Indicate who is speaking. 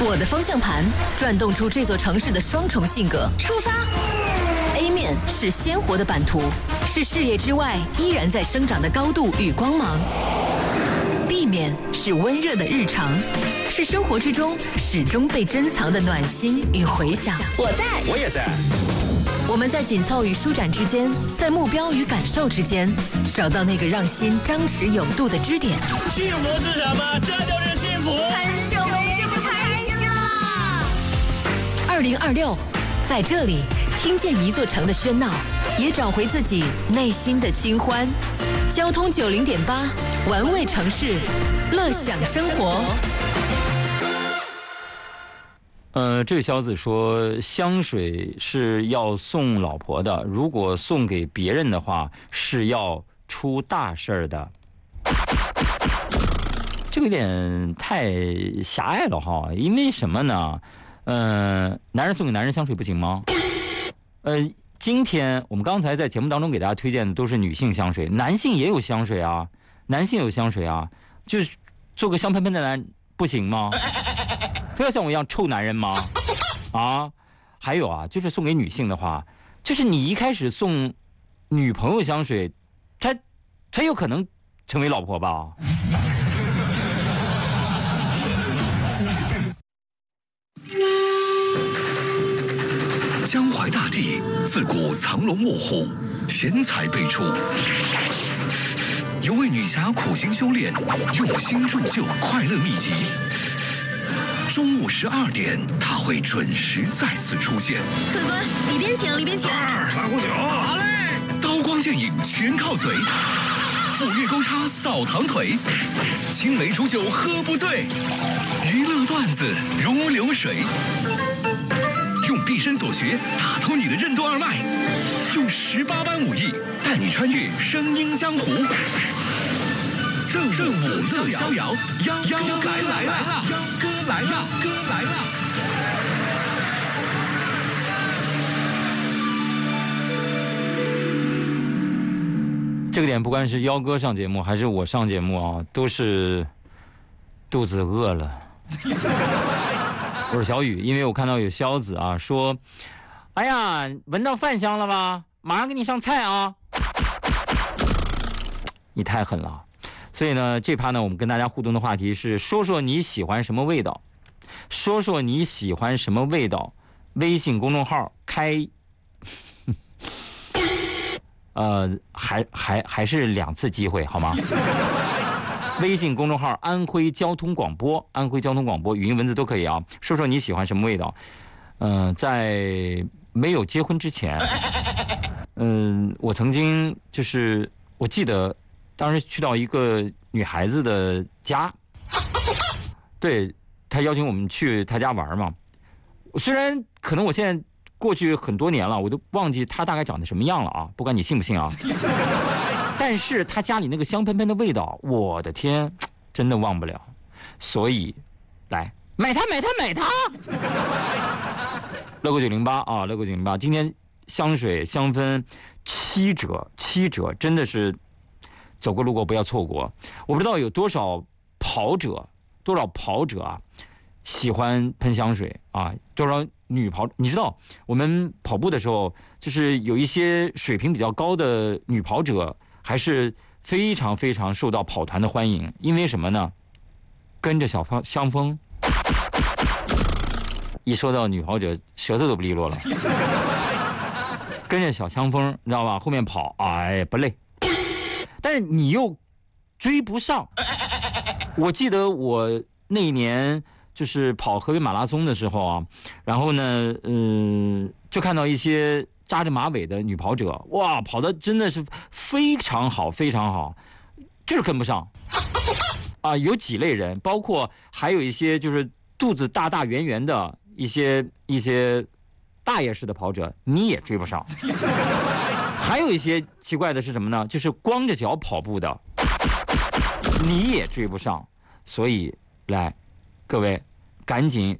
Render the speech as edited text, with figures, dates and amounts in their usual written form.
Speaker 1: 我的方向盘转动出这座城市的双重性格。出发 ！A 面是鲜活的版图，是事业之外依然在生长的高度与光芒。B 面是温热的日常，是生活之中始终被珍藏的暖心与回响。
Speaker 2: 我在，
Speaker 3: 我也在。
Speaker 1: 我们在紧凑与舒展之间，在目标与感受之间，找到那个让心张弛有度的支点。
Speaker 3: 幸福是什么？这就是幸福。
Speaker 2: 很久没这么开心了。
Speaker 1: 2026，在这里听见一座城的喧闹，也找回自己内心的清欢。交通90.8，玩味城市，乐享生活。
Speaker 4: 这位小子说，香水是要送老婆的，如果送给别人的话，是要出大事儿的。这个有点太狭隘了哈，因为什么呢？男人送给男人香水不行吗？今天我们刚才在节目当中给大家推荐的都是女性香水，男性也有香水啊，男性有香水啊，就是做个香喷喷的男不行吗？非要像我一样臭男人吗？啊，还有啊，就是送给女性的话，就是你一开始送女朋友香水，她有可能成为老婆吧？
Speaker 5: 江淮大地自古藏龙卧虎，贤才辈出。有位女侠苦心修炼，用心铸就快乐秘籍。中午12点，她会准时再次出现。
Speaker 2: 客官，里边请，里边请。
Speaker 5: 来壶酒。好嘞。刀光剑影全靠嘴，斧钺钩叉扫堂腿，青梅煮酒喝不醉，娱乐段子如流水。用毕生所学打通你的任督二脉，用18般武艺带你穿越声音江湖。正午乐逍遥，幺哥来了，幺哥来了，哥来了。
Speaker 4: 这个点不管是幺哥上节目还是我上节目啊，都是肚子饿了。我是小雨，因为我看到有肖子啊说，哎呀，闻到饭香了吧？马上给你上菜啊！你太狠了。所以呢，这趴呢，我们跟大家互动的话题是说说你喜欢什么味道，说说你喜欢什么味道。微信公众号开，还是2次机会好吗？微信公众号安徽交通广播，安徽交通广播语音文字都可以啊。说说你喜欢什么味道。在没有结婚之前，我曾经就是我记得当时去到一个女孩子的家，对，她邀请我们去她家玩嘛。虽然可能我现在过去很多年了，我都忘记她大概长得什么样了啊，不管你信不信啊。但是他家里那个香喷喷的味道，我的天，真的忘不了。所以，来买它！乐购908啊，乐购908，今天香水香氛7折，真的是走过路过不要错过。我不知道有多少跑者啊，喜欢喷香水啊，多少女跑，你知道我们跑步的时候，就是有一些水平比较高的女跑者。还是非常非常受到跑团的欢迎，因为什么呢？跟着小香风，一说到女跑者，舌头都不利落了。跟着小香风，你知道吧？后面跑，哎，不累，但是你又追不上。我记得我那一年就是跑河北马拉松的时候啊，然后呢，就看到一些扎着马尾的女跑者，哇，跑得真的是非常好，非常好，就是跟不上啊。有几类人，包括还有一些就是肚子大大圆圆的一些大爷式的跑者，你也追不上。还有一些奇怪的是什么呢？就是光着脚跑步的，你也追不上。所以来，各位赶紧